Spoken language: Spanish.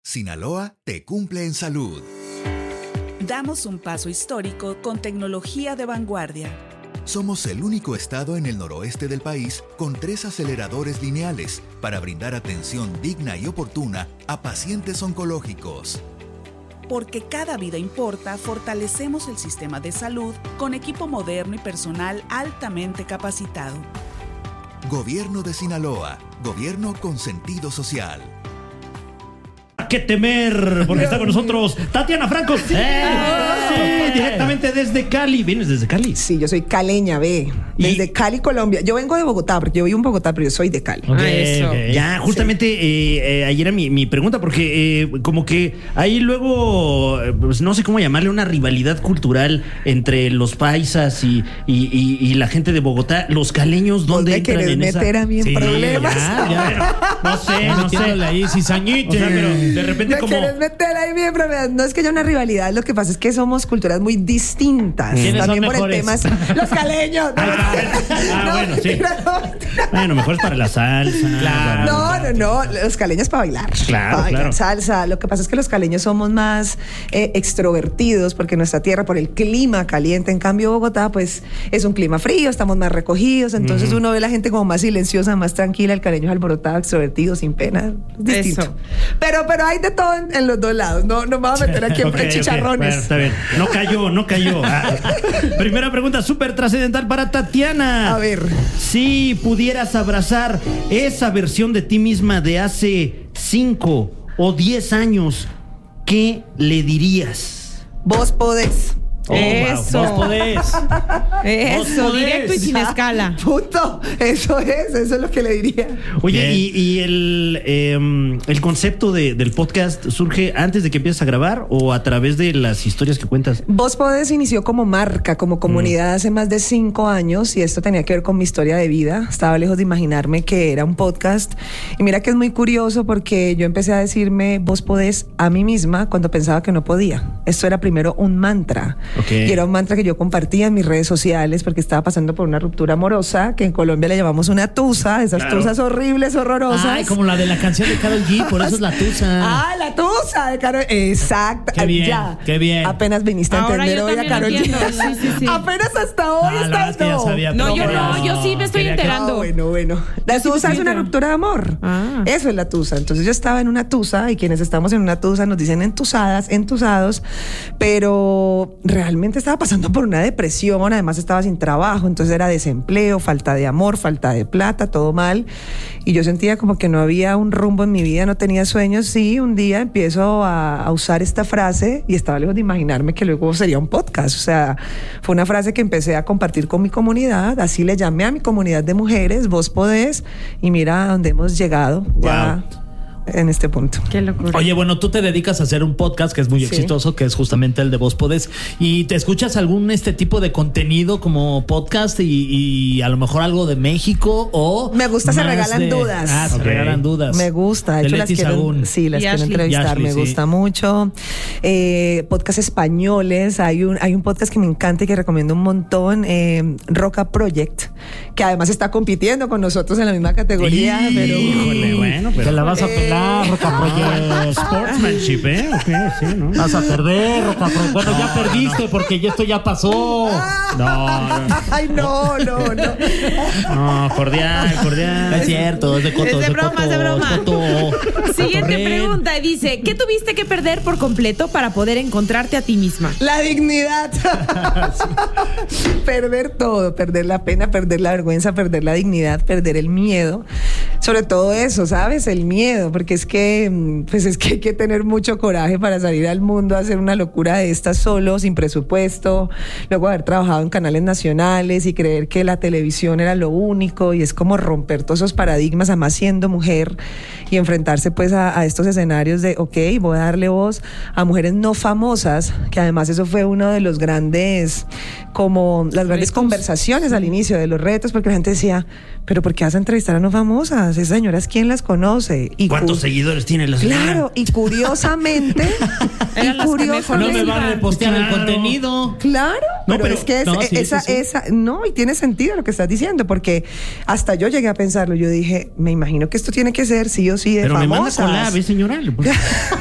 Sinaloa te cumple en salud. Damos un paso histórico con tecnología de vanguardia. Somos el único estado en el noroeste del país con 3 aceleradores lineales para brindar atención digna y oportuna a pacientes oncológicos. Porque cada vida importa, fortalecemos el sistema de salud con equipo moderno y personal altamente capacitado. Gobierno de Sinaloa, gobierno con sentido social. ¡Qué temer! Porque está con nosotros Tatiana Franco. Sí, directamente desde Cali. ¿Vienes desde Cali? Sí, yo soy caleña, desde Cali, Colombia. Yo vengo de Bogotá, porque yo vivo en Bogotá, pero yo soy de Cali. Okay. Ya, justamente ahí era mi pregunta, porque como que ahí luego, pues no sé cómo llamarle, una rivalidad cultural entre los paisas y la gente de Bogotá. Los caleños, ¿dónde entran en esa? meter a mí en problemas. No sé. Ahí, cizañite. O sea, pero de repente me como... quieres meter ahí bien problemas. No es que haya una rivalidad, lo que pasa es que somos culturas muy distintas. ¿Quiénes También son por mejores? el tema los caleños. Bueno, sí. Bueno, mejor es para la salsa. Claro. No, los caleños para bailar. Claro, para bailar claro. salsa. Lo que pasa es que los caleños somos más extrovertidos porque nuestra tierra, por el clima caliente. En cambio, Bogotá, pues, es un clima frío, estamos más recogidos. Entonces uno ve a la gente como más silenciosa, más tranquila. El caleño es alborotado, extrovertido, sin pena. Es distinto. Eso. Pero hay de todo en los dos lados. No me voy a meter aquí en chicharrones. Bueno, está bien. No cayó. Primera pregunta súper trascendental para Tatiana. A ver. Si pudieras abrazar esa versión de ti misma de hace 5 o 10 años, ¿qué le dirías? Vos podés. Eso. Vos podés. Eso, Vos podés. directo y sin escala. Punto. Eso es lo que le diría. Oye, y el concepto del podcast surge antes de que empieces a grabar o a través de las historias que cuentas. Vos Podés inició como marca, como comunidad hace más de 5 años y esto tenía que ver con mi historia de vida. Estaba lejos de imaginarme que era un podcast. Y mira que es muy curioso porque yo empecé a decirme Vos Podés a mí misma cuando pensaba que no podía. Esto era primero un mantra. Okay. Y era un mantra que yo compartía en mis redes sociales porque estaba pasando por una ruptura amorosa, que en Colombia le llamamos una tusa, esas tusas horribles, horrorosas. Ay, como la de la canción de Karol G, por eso es la tusa. La tusa de Karol. Exacto. Qué bien, qué bien. Apenas viniste a Ahora entender yo hoy a también Karol lo G. entiendo, sí. Apenas hasta hoy La verdad es que ya sabía, No, yo pero- no, yo sí me estoy enterando. Bueno. La tusa es una ruptura de amor. Eso es la tusa. Entonces yo estaba en una tusa y quienes estamos en una tusa nos dicen entusadas, entusados, pero realmente estaba pasando por una depresión, además estaba sin trabajo, entonces era desempleo, falta de amor, falta de plata, todo mal. Y yo sentía como que no había un rumbo en mi vida, no tenía sueños. Sí, un día empiezo a usar esta frase y estaba lejos de imaginarme que luego sería un podcast. O sea, fue una frase que empecé a compartir con mi comunidad, así le llamé a mi comunidad de mujeres, Vos Podés, y mira a dónde hemos llegado ya en este punto. Qué locura. Oye, bueno, tú te dedicas a hacer un podcast que es muy exitoso, que es justamente el de Vos Podés. ¿Y te escuchas algún tipo de contenido como podcast y a lo mejor algo de México o Me gusta, se más regalan dudas. Se regalan dudas. Me gusta, de hecho las quiero, Sagún. sí, las Y quiero Ashley. entrevistar, Y Ashley, me sí. gusta mucho. Podcast españoles, hay un podcast que me encanta y que recomiendo un montón, Roca Project, que además está compitiendo con nosotros en la misma categoría, pero Híjole, bueno, pero Te la vas a pelar, Roca Project. sportsmanship, Ok, sí, ¿no? Vas a perder, Roca Project. Bueno, ya perdiste porque esto ya pasó. Ay, no. No, cordial. Es cierto, es de coto. Es de broma, coto, es de broma. coto. Siguiente Cotorreen. pregunta. Dice, ¿qué tuviste que perder por completo para poder encontrarte a ti misma? La dignidad. Perder todo, perder la pena, perder la vergüenza, perder la dignidad, perder el miedo. Sobre todo eso, ¿sabes? El miedo, porque es que, pues es que hay que tener mucho coraje para salir al mundo a hacer una locura de estas solo, sin presupuesto, luego haber trabajado en canales nacionales y creer que la televisión era lo único, y es como romper todos esos paradigmas, además siendo mujer, y enfrentarse pues a estos escenarios de, ok, voy a darle voz a mujeres no famosas, que además eso fue uno de los grandes, como las grandes Retos. conversaciones al inicio de los retos, porque la gente decía, pero ¿por qué vas a entrevistar a no famosas? Esas señoras, ¿quién las conoce? Y ¿Cuántos seguidores tiene la señora? Claro, y curiosamente, Eran las que mejor No les me va a iban. repostear el Claro. contenido. claro, No, pero es que no, sí, esa, sí. no, y tiene sentido lo que estás diciendo, porque hasta yo llegué a pensarlo, yo dije, me imagino que esto tiene que ser sí o sí de Pero me manda famosas. collab, señora.